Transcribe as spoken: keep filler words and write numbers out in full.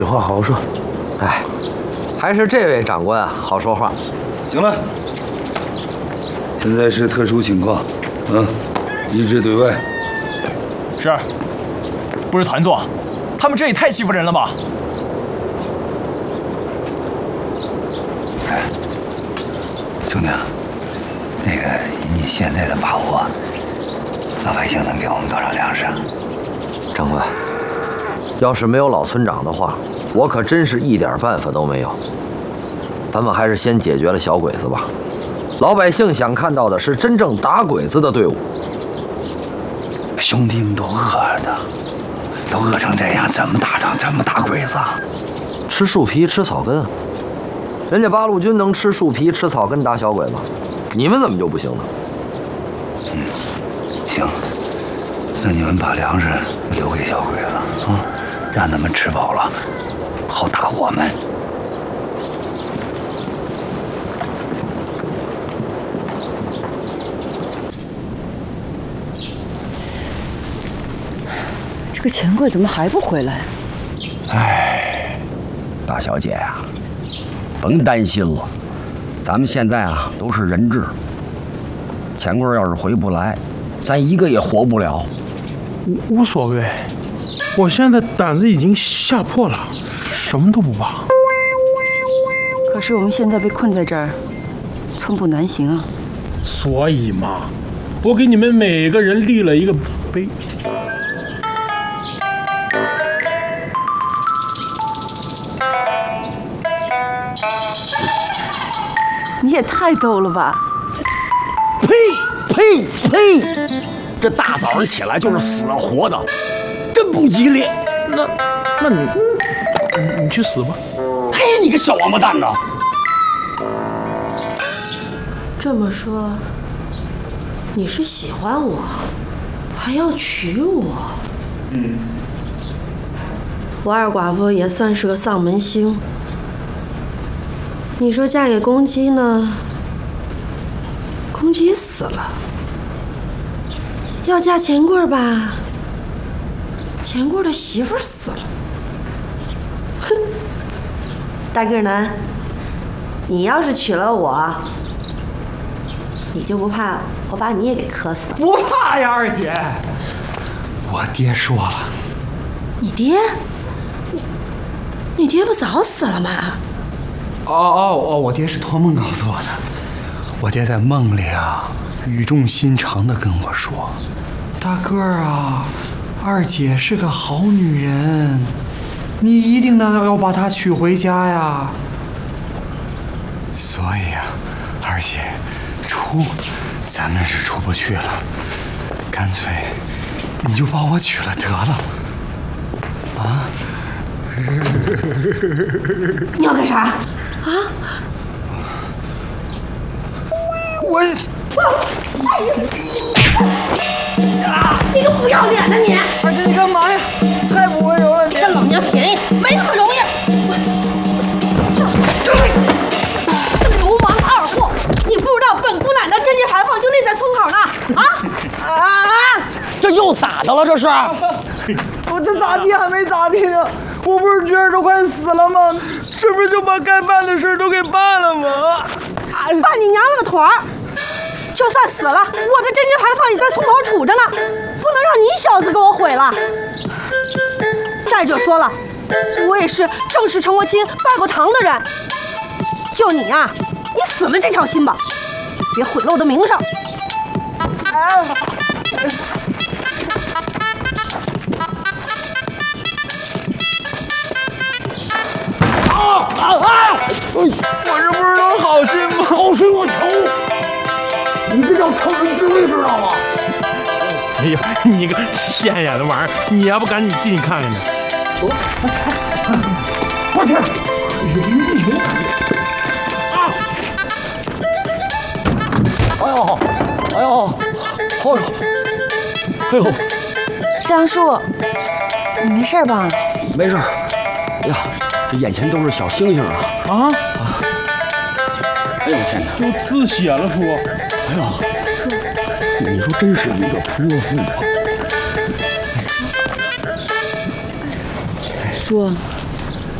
有话好好说。 哎，还是这位长官啊好说话。 行了，现在是特殊情况，嗯，一致对外。 是，不是团座，他们这也太欺负人了吧！ 哎，兄弟，那个以你现在的把握，老百姓能给我们多少粮食？ 长官，要是没有老村长的话，我可真是一点办法都没有。咱们还是先解决了小鬼子吧。老百姓想看到的是真正打鬼子的队伍。 兄弟们都饿的，都饿成这样，怎么打仗？怎么打鬼子？ 吃树皮，吃草根啊！人家八路军能吃树皮、吃草根打小鬼子，你们怎么就不行呢？ 嗯，行，那你们把粮食留给小鬼子啊，让他们吃饱了，好打我们。 这个钱柜怎么还不回来？ 哎，大小姐呀、啊，甭担心了，咱们现在啊都是人质。钱柜要是回不来，咱一个也活不了。 无所谓，我现在胆子已经吓破了，什么都不怕。 可是我们现在被困在这儿，寸步难行啊。 所以嘛，我给你们每个人立了一个碑。 你也太逗了吧！ 呸呸呸！这大早上起来就是死了活的，真不吉利。 那，那你，你去死吧！ 嘿，你个小王八蛋呐！ 这么说，你是喜欢我，还要娶我？嗯。我二寡妇也算是个丧门星。你说嫁给公鸡呢？公鸡死了。要嫁钱柜吧？钱柜的媳妇儿死了。哼，大个男，你要是娶了我，你就不怕我把你也给磕死了？ 不怕呀，二姐。我爹说了。 你爹？你你爹不早死了吗？ 哦哦哦！我爹是托梦告诉我的。我爹在梦里啊，语重心长地跟我说：“大个儿啊，二姐是个好女人，你一定呢要把她娶回家呀。”所以啊，二姐，出咱们是出不去了，干脆你就把我娶了得了。啊？ 你要干啥？啊！ 我， 哎呀！你个不要脸的你！ 二姐，你干嘛呀？太不温柔了你！ 占老娘便宜没那么容易！这流氓二货！你不知道本姑奶奶贞节牌坊就立在村口呢！啊啊啊！ 这又咋的了？这是？ 我这咋地还没咋地呢？我不是觉得都快死了吗？这不是就把该办的事都给办了吗？ 办你娘了个腿儿！就算死了，我的贞节牌坊也在村口杵着呢，不能让你小子给我毁了。再者说了，我也是正式成过亲、拜过堂的人。就你呀、啊，你死了这条心吧，别毁了我的名声。啊啊啊啊！ 我这不是都好心吗？ 好心我求，你这叫乘人之危，知道吗？ 哎呀，你个现眼的玩意儿，你要不赶紧进去看看去？走， 快去！ 啊！ 哎呦，哎呦，哎呦，哎呦！ 山树，你没事吧？ 没事。哎呀，这眼前都是小星星啊！ 啊啊！哎呦天哪！ 都自血了，叔！ 哎呦，你说真是一个泼妇啊！ 叔，